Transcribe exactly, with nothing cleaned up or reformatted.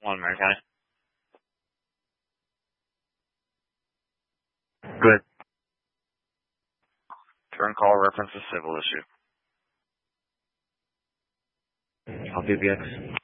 One American. Good. Turn call reference a civil issue. I'll B B X.